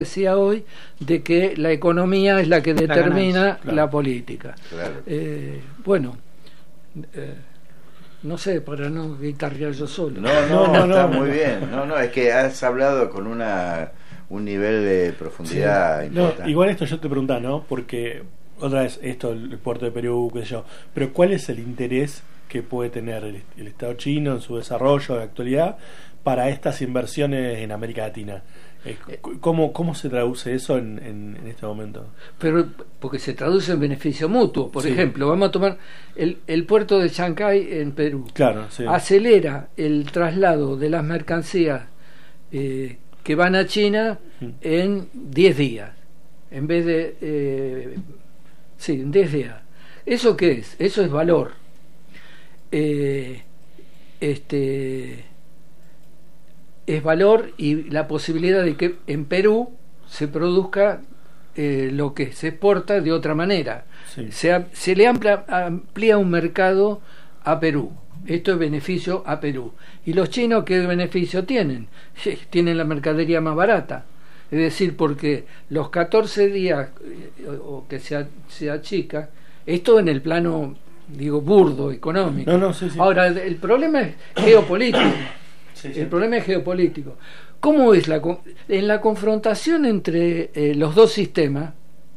decía hoy de que la economía es la que determina claro. la política. Claro. Bueno, no sé, para no guitarrear yo solo. No, está muy bien. No, es que has hablado con un nivel de profundidad importante. Igual esto yo te preguntaba, ¿no? Porque otra vez esto, el puerto de Perú, qué sé yo, pero ¿cuál es el interés que puede tener el Estado chino en su desarrollo de actualidad para estas inversiones en América Latina? ¿Cómo se traduce eso en este momento? Pero porque se traduce en beneficio mutuo. Por Sí. ejemplo, vamos a tomar el puerto de Chancay en Perú. Claro, sí. Acelera el traslado de las mercancías que van a China en 10 días, en vez de en 10 días. ¿Eso qué es? Eso es valor. Es valor y la posibilidad de que en Perú se produzca lo que se exporta de otra manera. Sí. Se le amplía un mercado a Perú. Esto es beneficio a Perú. ¿Y los chinos qué beneficio tienen? Tienen la mercadería más barata. Es decir, porque los 14 días o que se achica, esto en el plano, digo, burdo, económico. Sí. Ahora, el problema es geopolítico. Sí. El problema es geopolítico. ¿Cómo es en la confrontación entre los dos sistemas?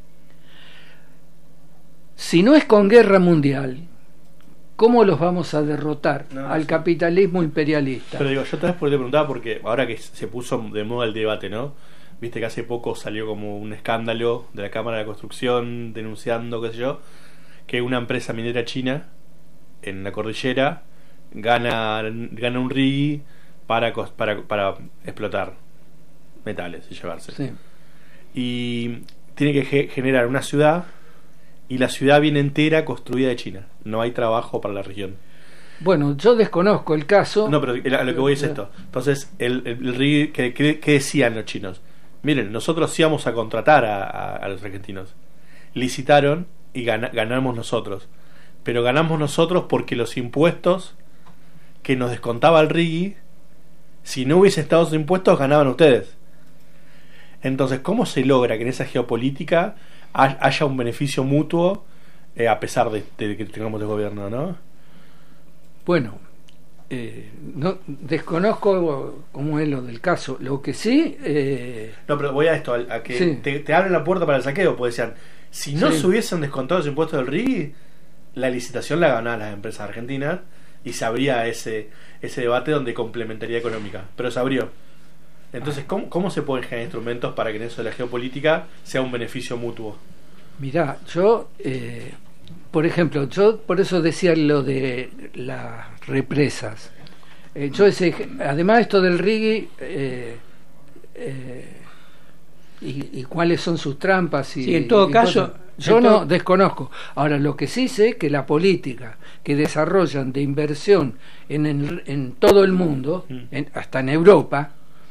Si no es con guerra mundial, ¿cómo los vamos a derrotar al capitalismo imperialista? Pero digo, yo tal vez te preguntaba porque ahora que se puso de moda el debate, ¿no? Viste que hace poco salió como un escándalo de la Cámara de Construcción denunciando, qué sé yo, que una empresa minera china en la cordillera gana un RIGI para explotar metales y llevarse. Sí. Y tiene que generar una ciudad, y la ciudad viene entera construida de China. No hay trabajo para la región. Bueno, yo desconozco el caso. No, pero a lo que voy es esto. Entonces, el RIGI, ¿qué decían los chinos? Miren, nosotros sí vamos a contratar a los argentinos. Licitaron y ganamos nosotros. Pero ganamos nosotros porque los impuestos que nos descontaba el RIGI, si no hubiese estado esos impuestos, ganaban ustedes. Entonces, ¿cómo se logra que en esa geopolítica haya un beneficio mutuo a pesar de que tengamos el gobierno, ¿no? Bueno, no desconozco cómo es lo del caso. Lo que sí... No, pero voy a esto, a que sí. te abren la puerta para el saqueo, porque decían, si no Sí. se hubiesen descontado los impuestos del RIGI, la licitación la ganaban las empresas argentinas y se abría ese debate donde complementaría económica, pero se abrió. Entonces, ¿cómo se pueden generar instrumentos para que en eso de la geopolítica sea un beneficio mutuo? Mirá, yo, por ejemplo, yo por eso decía lo de las represas. Además esto del RIGI, y cuáles son sus trampas. Sí, en todo caso... Yo no desconozco. Ahora, lo que sí sé que la política que desarrollan de inversión en todo el mundo, hasta en Europa,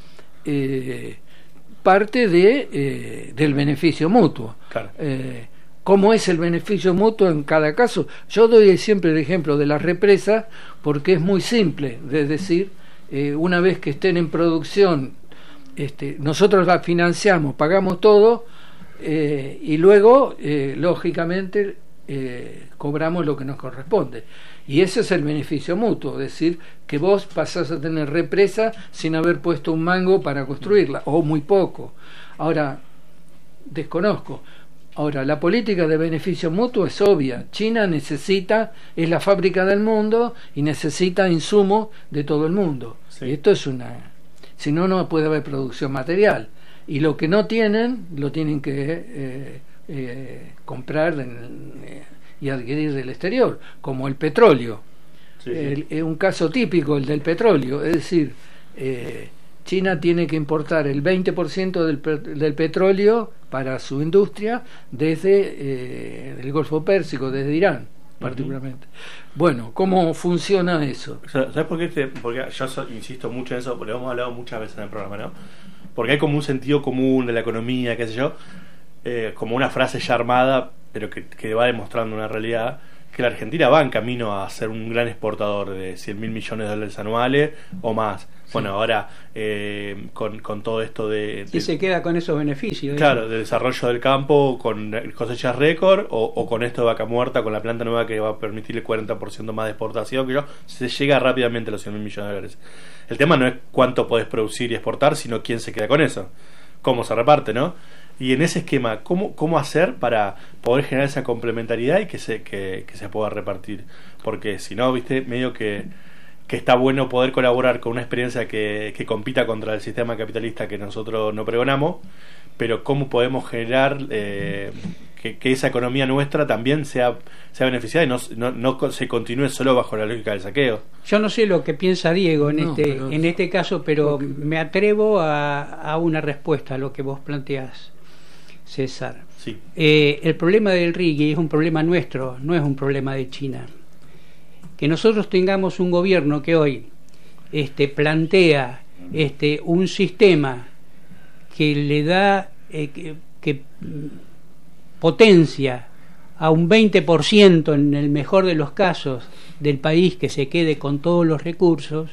parte del beneficio mutuo. Claro. ¿Cómo es el beneficio mutuo en cada caso? Yo doy siempre el ejemplo de las represas porque es muy simple, es decir, una vez que estén en producción, nosotros la financiamos, pagamos todo, y luego, lógicamente, cobramos lo que nos corresponde. Y ese es el beneficio mutuo, es decir, que vos pasás a tener represa sin haber puesto un mango para construirla, o muy poco. Ahora, desconozco. Ahora, la política de beneficio mutuo es obvia. China es la fábrica del mundo y necesita insumos de todo el mundo. Sí. Y esto si no, no puede haber producción material. Y lo que no tienen, lo tienen que comprar y adquirir del exterior, como el petróleo. Sí. Es un caso típico el del petróleo, es decir, China tiene que importar el 20% del petróleo para su industria desde el Golfo Pérsico, desde Irán particularmente. Bueno, ¿cómo funciona eso? ¿Sabes por qué? Porque yo insisto mucho en eso, porque lo hemos hablado muchas veces en el programa, ¿no? Porque hay como un sentido común de la economía, qué sé yo, como una frase ya armada, pero que va demostrando una realidad, que la Argentina va en camino a ser un gran exportador de 100.000 millones de dólares anuales o más. Bueno, ahora con todo esto de y se queda con esos beneficios. Claro, de desarrollo del campo con cosechas récord o con esto de vaca muerta, con la planta nueva que va a permitir el 40% más de exportación, que se llega rápidamente a los 100.000 millones de dólares. El tema no es cuánto podés producir y exportar, sino quién se queda con eso, cómo se reparte, ¿no? Y en ese esquema, ¿cómo hacer para poder generar esa complementariedad y que se pueda repartir? Porque si no, viste, medio que está bueno poder colaborar con una experiencia que compita contra el sistema capitalista que nosotros no pregonamos, pero cómo podemos generar que esa economía nuestra también sea beneficiada y no se continúe solo bajo la lógica del saqueo. Yo no sé lo que piensa Diego en este caso, pero me atrevo a una respuesta a lo que vos planteás, César. Sí. El problema del RIGI es un problema nuestro, no es un problema de China. Que nosotros tengamos un gobierno que hoy plantea un sistema que le da que potencia a un 20% en el mejor de los casos del país que se quede con todos los recursos,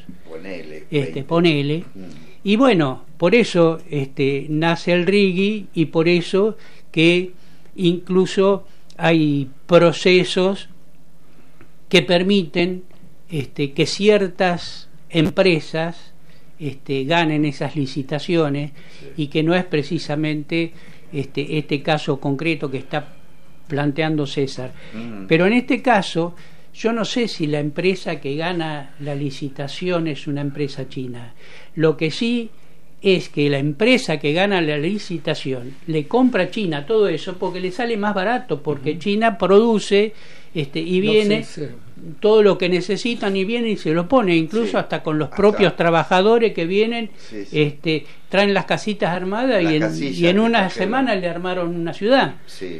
ponele. Y bueno, por eso nace el RIGI y por eso que incluso hay procesos que permiten que ciertas empresas ganen esas licitaciones, y que no es precisamente este caso concreto que está planteando César. Pero en este caso yo no sé si la empresa que gana la licitación es una empresa china. Lo que sí es que la empresa que gana la licitación le compra a China todo eso porque le sale más barato, porque China produce y viene todo lo que necesitan y viene y se lo pone, incluso hasta con los propios trabajadores que vienen, traen las casitas armadas y en una semana le armaron una ciudad,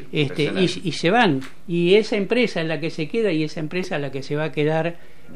y se van, y esa empresa es la que se queda y esa empresa es la que se va a quedar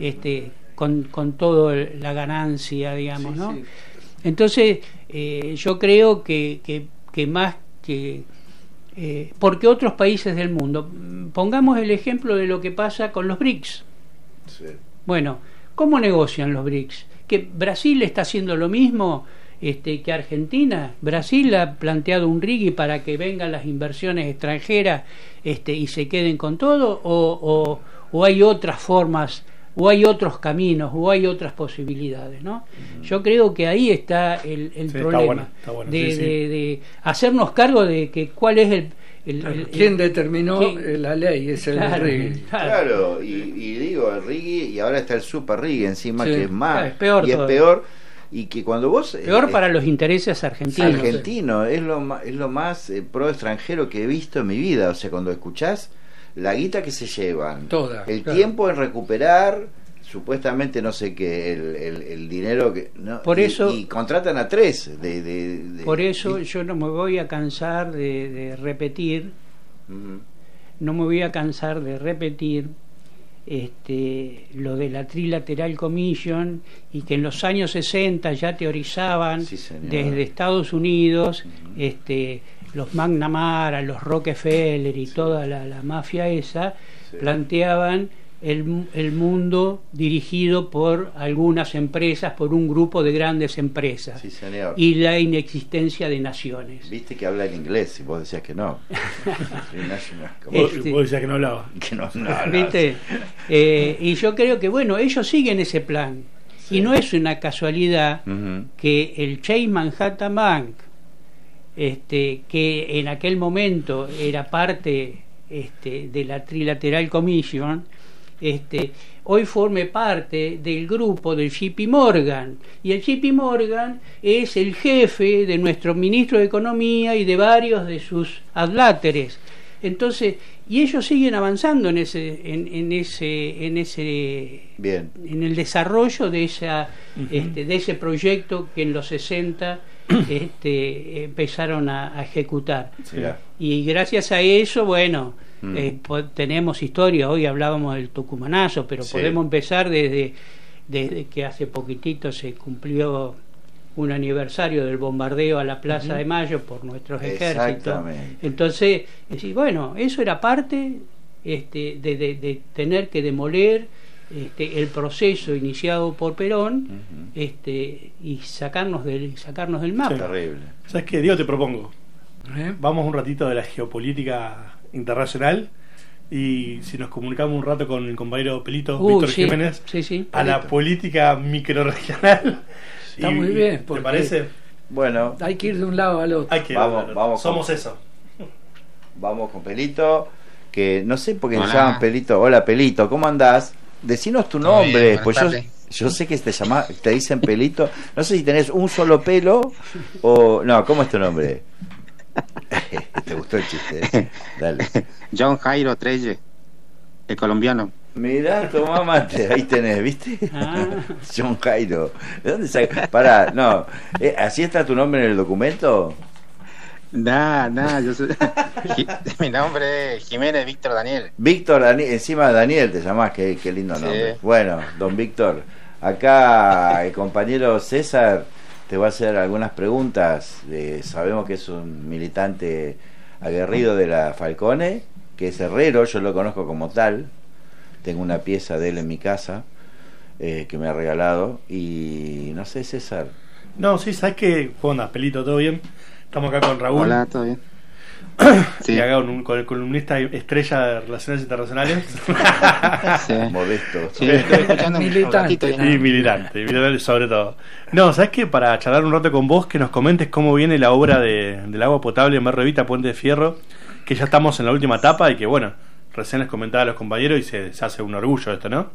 con toda la ganancia, digamos, ¿no? Entonces yo creo que más que porque otros países del mundo, pongamos el ejemplo de lo que pasa con los BRICS. Bueno, ¿cómo negocian los BRICS? ¿Que Brasil está haciendo lo mismo que Argentina? Brasil ha planteado un RIGI para que vengan las inversiones extranjeras y se queden con todo, o hay otras formas, o hay otros caminos, o hay otras posibilidades, ¿no? Yo creo que ahí está el problema, está bueno, de hacernos cargo de que cuál es ¿quién determinó la ley? Es el RIGI. Claro, y digo, el RIGI, y ahora está el Super RIGI encima, que es más, es peor, y es peor, y que cuando vos... Peor para los intereses argentinos. Argentino, es lo más pro extranjero que he visto en mi vida. O sea, cuando escuchás la guita que se llevan, tiempo en recuperar, supuestamente no sé qué, el dinero que no, por eso, y contratan a 3 por eso yo no me voy a cansar de repetir, no me voy a cansar de repetir lo de la Trilateral Commission, y que en los años 60 ya teorizaban desde Estados Unidos, los McNamara, los Rockefeller y toda la mafia esa, planteaban el mundo dirigido por algunas empresas, por un grupo de grandes empresas, y la inexistencia de naciones. Viste que habla en inglés y vos decías que no. Vos decías que no hablaba. Que no ¿viste? Y yo creo que bueno, ellos siguen ese plan, y no es una casualidad que el Chase Manhattan Bank, que en aquel momento era parte de la Trilateral Commission, hoy forme parte del grupo del JP Morgan, y el JP Morgan es el jefe de nuestro ministro de Economía y de varios de sus adláteres. Entonces, y ellos siguen avanzando en el desarrollo de ese proyecto que en los 60 empezaron a ejecutar. Y gracias a eso, bueno, tenemos historia. Hoy hablábamos del Tucumanazo, pero podemos empezar desde que hace poquitito se cumplió un aniversario del bombardeo a la Plaza de Mayo por nuestros ejércitos. Entonces, bueno, eso era parte de tener que demoler el proceso iniciado por Perón, y sacarnos del mapa. Sí, terrible. ¿Sabes qué, Diego? Te propongo. Vamos un ratito de la geopolítica internacional y si nos comunicamos un rato con el compañero Pelito, Víctor Jiménez, a la política microrregional. Está muy bien. ¿Te parece? Bueno, hay que ir de un lado al otro. Vamos Somos eso. Vamos con Pelito, que no sé por qué me llaman Pelito. Hola Pelito, ¿cómo andás? Decinos tu nombre, bien, pues yo sé que te dicen Pelito. No sé si tenés un solo pelo o no. ¿Cómo es tu nombre? ¿Te gustó el chiste? Dale. John Jairo Trelle, el colombiano. Mirá, tomá mate, ahí tenés, ¿viste? John Jairo. ¿De dónde sacas? Pará, no. ¿Así está tu nombre en el documento? Nah, yo soy... Mi nombre es Jiménez Víctor Daniel. Víctor Daniel, encima Daniel te llamás, qué lindo nombre. Sí. Bueno, don Víctor, acá el compañero César te va a hacer algunas preguntas. Sabemos que es un militante aguerrido de la Falcone, que es herrero, yo lo conozco como tal. Tengo una pieza de él en mi casa que me ha regalado. Y no sé, César. No, sí, ¿sabes qué? ¿Cómo andas, Pelito? ¿Todo bien? Estamos acá con Raúl. Hola, ¿todo bien? Sí, acá con el columnista estrella de Relaciones Internacionales. Sí. Modesto. Sí, estoy escuchando militante. Y militante sobre todo. No, ¿sabes qué? Para charlar un rato con vos, que nos comentes cómo viene la obra del agua potable en Barrio Evita, Puente de Fierro, que ya estamos en la última etapa y que, bueno, recién les comentaba a los compañeros y se hace un orgullo esto, ¿no?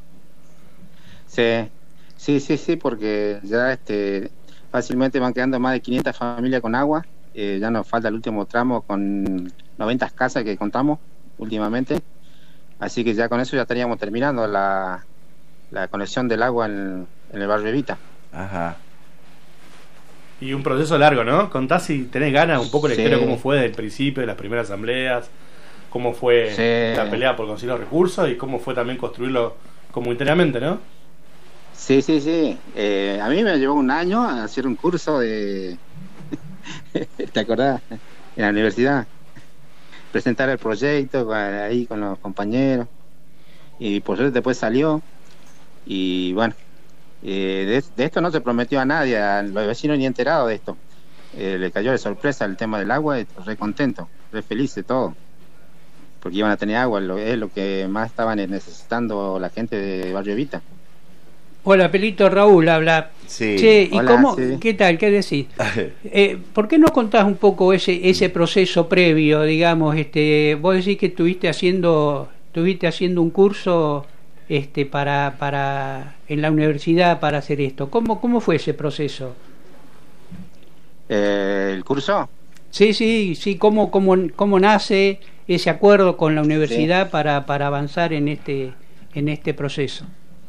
Sí, porque ya fácilmente van quedando más de 500 familias con agua. Ya nos falta el último tramo con 90 casas que contamos últimamente, así que ya con eso ya estaríamos terminando la conexión del agua en el barrio Evita. Ajá. Y un proceso largo, ¿no? Contá si tenés ganas un poco la historia, cómo fue desde el principio, de las primeras asambleas, cómo fue la pelea por conseguir los recursos y cómo fue también construirlo comunitariamente, ¿no? Sí. A mí me llevó un año a hacer un curso de... ¿Te acordás? En la universidad. Presentar el proyecto ahí con los compañeros. Y por suerte después salió. Y bueno, de esto no se prometió a nadie, a los vecinos ni enterados de esto. Le cayó de sorpresa el tema del agua y re contento, re feliz de todo. Porque iban a tener agua, es lo que más estaban necesitando la gente de Barrio Evita. Hola, Pelito, Raúl habla. Sí. Che, ¿y hola, cómo? Sí. ¿Qué tal? ¿Qué decís? ¿Por qué no contás un poco ese proceso previo, digamos? Vos decís que estuviste haciendo un curso para en la universidad para hacer esto. ¿Cómo fue ese proceso? ¿El curso? Sí. ¿Cómo nace ese acuerdo con la universidad para avanzar en este proceso?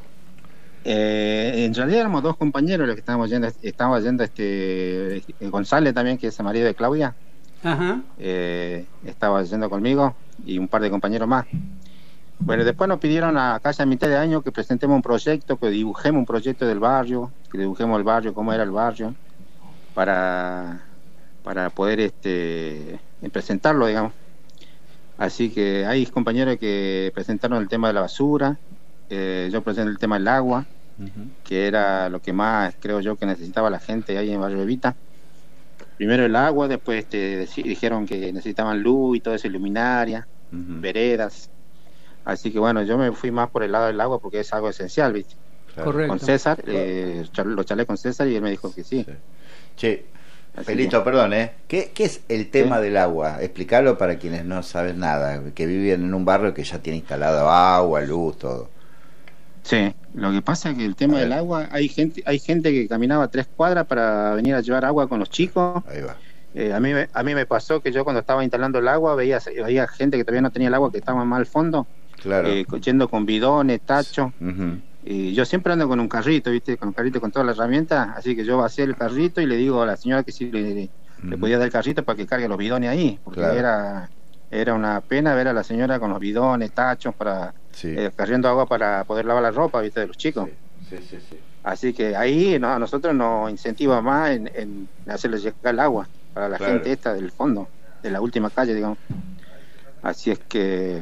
En realidad éramos dos compañeros los que estábamos yendo González también, que es el marido de Claudia. Ajá. Estaba yendo conmigo y un par de compañeros más. Bueno, después nos pidieron casi a mitad de año que presentemos un proyecto, que dibujemos un proyecto del barrio, que dibujemos el barrio, cómo era el barrio, para poder presentarlo, digamos. Así que hay compañeros que presentaron el tema de la basura. Yo presenté el tema del agua, que era lo que más creo yo que necesitaba la gente ahí en Barrio Evita. Primero el agua, después dijeron que necesitaban luz y todo eso, luminaria, veredas. Así que bueno, yo me fui más por el lado del agua porque es algo esencial, ¿viste? Correcto. Con César, lo charlé con César y él me dijo que sí. Che, Pelito, perdón, ¿Qué es el tema del agua? Explícalo para quienes no saben nada, que viven en un barrio que ya tiene instalado agua, luz, todo. Sí, lo que pasa es que el tema del agua, hay gente que caminaba 3 cuadras para venir a llevar agua con los chicos. Ahí va. A mí me pasó que yo cuando estaba instalando el agua veía gente que todavía no tenía el agua, que estaba más al fondo, claro. Yendo con bidones, tachos. Y yo siempre ando con un carrito, ¿viste? Con un carrito con todas las herramientas, así que yo vacié el carrito y le digo a la señora que si le podía dar el carrito para que cargue los bidones ahí, porque claro. Era una pena ver a la señora con los bidones, tachos, cargando agua para poder lavar la ropa, ¿viste? De los chicos. Sí. Así que ahí a nosotros nos incentiva más en hacerles llegar el agua para la gente esta del fondo, de la última calle, digamos. Así es que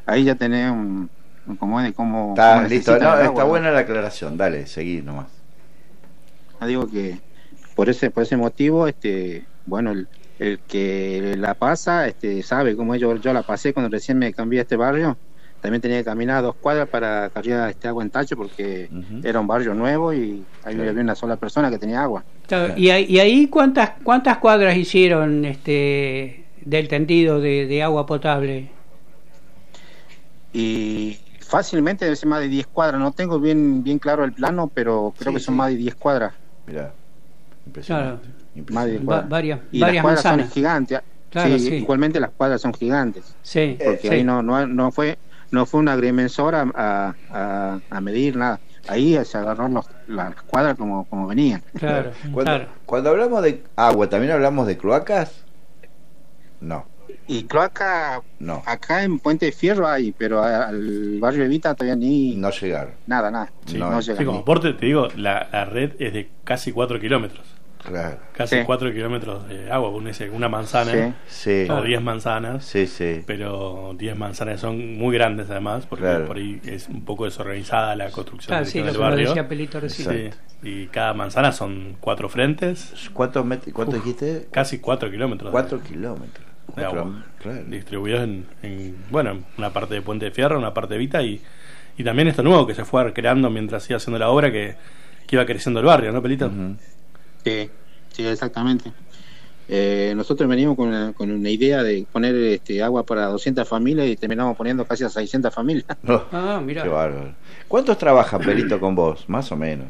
ahí ya tenés un como está listo, no, está buena la aclaración, dale, seguí nomás. Digo que por ese motivo, bueno, el que la pasa, sabe cómo yo la pasé cuando recién me cambié a este barrio. También tenía que caminar 2 cuadras para cargar agua en tacho porque era un barrio nuevo y ahí había una sola persona que tenía agua. Claro. ¿Y ahí cuántas cuadras hicieron del tendido de agua potable? Y fácilmente debe ser más de 10 cuadras. No tengo bien claro el plano, pero creo que son más de 10 cuadras. Mirá, impresionante. Claro. Más de 10 cuadras. Varias las cuadras manzanas. son gigantes. Claro, sí, igualmente las cuadras son gigantes. Sí. Porque ahí no fue un agrimensor a medir nada. Ahí se agarró las cuadras como venían. Claro. Cuando hablamos de agua, ¿también hablamos de cloacas? No. Y cloaca, no. Acá en Puente de Fierro hay, pero al barrio Evita todavía no llegaron. Nada. Sí, no llegaron. Sí, como aporte te digo, la red es de casi 4 kilómetros. Claro. Casi 4 kilómetros de agua, una manzana o 10 manzanas, pero 10 manzanas son muy grandes además, porque por ahí es un poco desorganizada la construcción del barrio. Y cada manzana son 4 frentes. ¿Cuánto dijiste? Casi 4 kilómetros. 4 kilómetros de agua, distribuidos en una parte de Puente de Fierro, una parte de Vita y también esto nuevo que se fue creando mientras iba haciendo la obra que iba creciendo el barrio, ¿no, Pelito? Sí, exactamente. Nosotros venimos con una idea de poner agua para 200 familias y terminamos poniendo casi a 600 familias. Mira. Qué bárbaro. ¿Cuántos trabajan, Pelito, con vos? Más o menos.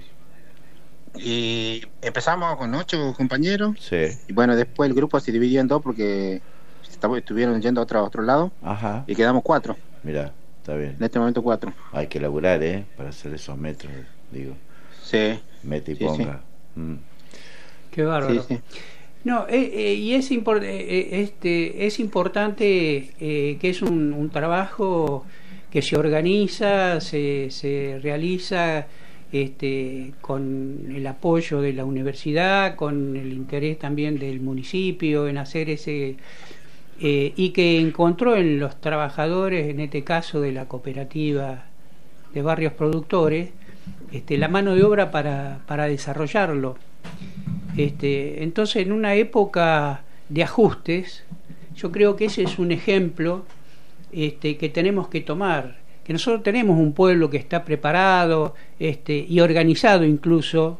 Y empezamos con 8 compañeros. Sí. Y bueno, después el grupo se dividió en 2 porque estuvieron yendo a otro lado. Ajá. Y quedamos 4. Mira, está bien. En este momento 4. Hay que laburar, para hacer esos metros, digo. Sí. Mete y ponga. Sí. Qué bárbaro. Sí. No, y es importante que es un trabajo que se organiza, se realiza con el apoyo de la universidad, con el interés también del municipio en hacer ese y que encontró en los trabajadores, en este caso de la cooperativa de barrios productores, la mano de obra para desarrollarlo. Entonces, en una época de ajustes, yo creo que ese es un ejemplo que tenemos que tomar, que nosotros tenemos un pueblo que está preparado y organizado incluso,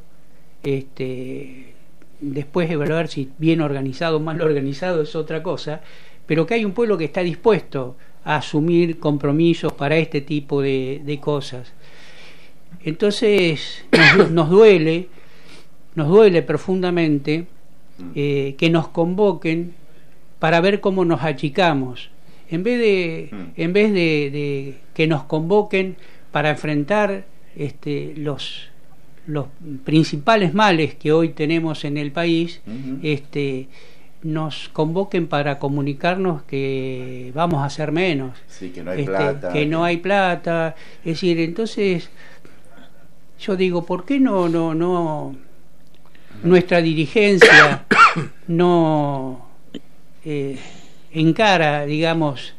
después de evaluar si bien organizado o mal organizado es otra cosa, pero que hay un pueblo que está dispuesto a asumir compromisos para este tipo de cosas. Entonces nos duele profundamente que nos convoquen para ver cómo nos achicamos, en vez de que nos convoquen para enfrentar los principales males que hoy tenemos en el país. Nos convoquen para comunicarnos que vamos a hacer menos, que no hay plata, que no hay plata. Es decir, entonces yo digo, ¿por qué no nuestra dirigencia no encara, digamos,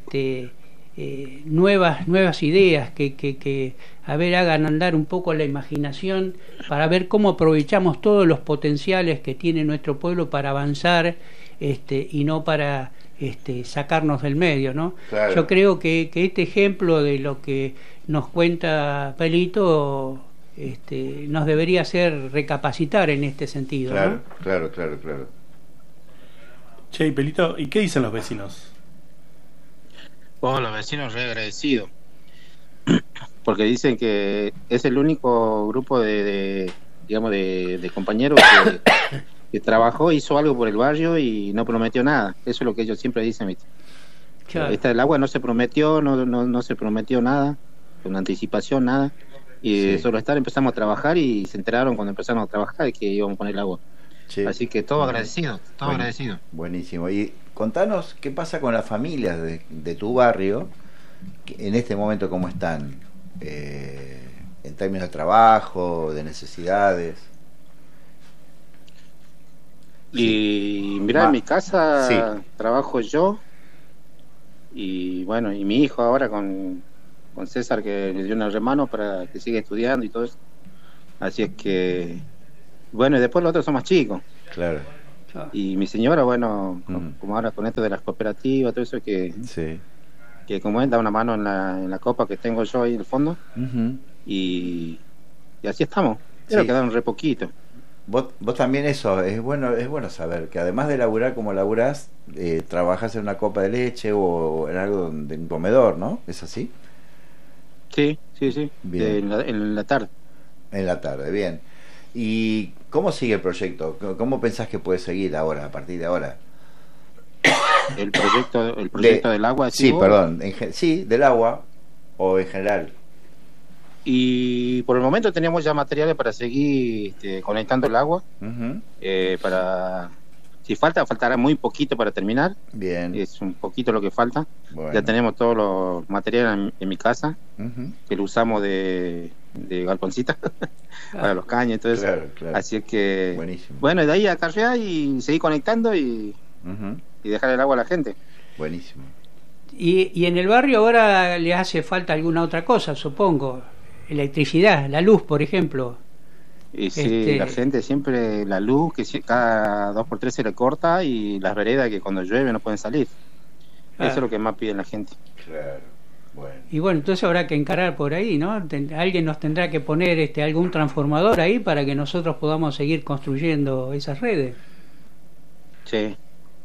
nuevas ideas que hagan andar un poco la imaginación para ver cómo aprovechamos todos los potenciales que tiene nuestro pueblo para avanzar y no para sacarnos del medio, ¿no? Claro. Yo creo que este ejemplo de lo que nos cuenta Pelito nos debería hacer recapacitar en este sentido. Claro, ¿no? Claro. Che, y Pelito, ¿y qué dicen los vecinos? Los vecinos re agradecidos, porque dicen que es el único grupo de compañeros que trabajó, hizo algo por el barrio y no prometió nada. Eso es lo que ellos siempre dicen, ¿viste? Claro. El agua no se prometió, no se prometió nada, con anticipación, nada. Y solo empezamos a trabajar y se enteraron cuando empezamos a trabajar que íbamos a poner el agua. Sí. Así que todo agradecido, agradecido. Buenísimo. Y contanos qué pasa con las familias de tu barrio, en este momento cómo están, en términos de trabajo, de necesidades. Y mirá, en mi casa trabajo yo, y bueno, y mi hijo ahora con César, que le dio un hermano para que siga estudiando y todo eso. Así es que, bueno, y después los otros son más chicos. Claro. Y mi señora, bueno, como ahora con esto de las cooperativas, todo eso, que como él da una mano en la copa que tengo yo ahí en el fondo, y así estamos. Pero quedaron re poquito. Vos también eso, es bueno saber que además de laburar como laburás, trabajás en una copa de leche o en algo de un comedor, ¿no? ¿Es así? Sí. En la tarde. En la tarde, bien. ¿Y cómo sigue el proyecto? ¿Cómo pensás que puede seguir ahora, a partir de ahora? El proyecto del agua. Sí, perdón, del agua o en general. Y por el momento teníamos ya materiales para seguir conectando el agua. Para si faltará muy poquito para terminar. Bien. Es un poquito lo que falta. Bueno. Ya tenemos todos los materiales en mi casa, que lo usamos de galponcita para los caños, entonces. Claro. Así es que buenísimo. Bueno, de ahí a carrear y seguir conectando y dejar el agua a la gente. Buenísimo. Y en el barrio ahora le hace falta alguna otra cosa, supongo. Electricidad, la luz, por ejemplo. Y sí, la gente siempre, la luz que cada 2x3 se le corta, y las veredas que cuando llueve no pueden salir. Eso es lo que más pide la gente. Claro. Bueno. Y bueno, entonces habrá que encarar por ahí, ¿no? Alguien nos tendrá que poner algún transformador ahí para que nosotros podamos seguir construyendo esas redes. Sí.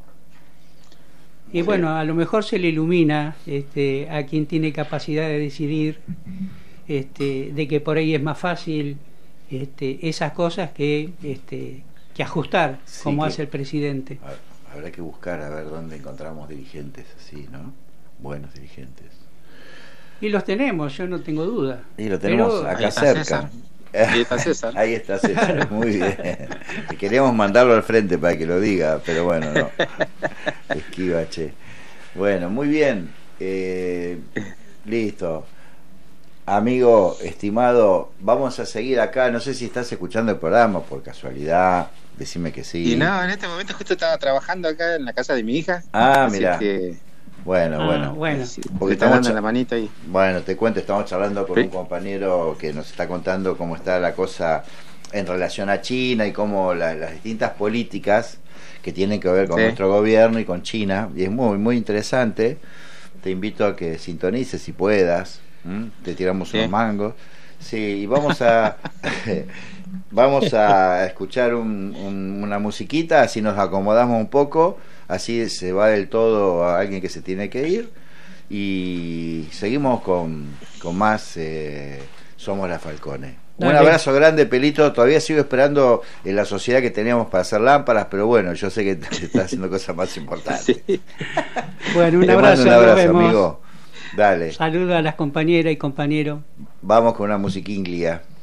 Y bueno, a lo mejor se le ilumina a quien tiene capacidad de decidir, de que por ahí es más fácil esas cosas que ajustar, como hace el presidente. Habrá que buscar a ver dónde encontramos dirigentes así, ¿no? Buenos dirigentes. Y los tenemos, yo no tengo duda. Y lo tenemos acá cerca. Ahí está César. Ahí está César, muy bien. Queríamos mandarlo al frente para que lo diga, pero bueno, no. Esquiva, che. Bueno, muy bien. Listo. Amigo, estimado, vamos a seguir acá. No sé si estás escuchando el programa por casualidad. Decime que sí. Y no, en este momento justo estaba trabajando acá en la casa de mi hija. Mira. Bueno. Porque estamos dando la manita ahí. Bueno, te cuento, estamos charlando con un compañero que nos está contando cómo está la cosa en relación a China y cómo las distintas políticas que tienen que ver con nuestro gobierno y con China. Y es muy, muy interesante. Te invito a que sintonices si puedas. Te tiramos unos mangos. Sí, y vamos a escuchar una musiquita, así nos acomodamos un poco, así se va del todo a alguien que se tiene que ir, y seguimos con más Somos la Falcone. Un abrazo grande, Pelito. Todavía sigo esperando en la sociedad que teníamos para hacer lámparas, pero bueno, yo sé que te está haciendo cosas más importantes. Sí. Bueno, un abrazo, amigo. Dale. Saludos a las compañeras y compañeros. Vamos con una musiquinglia.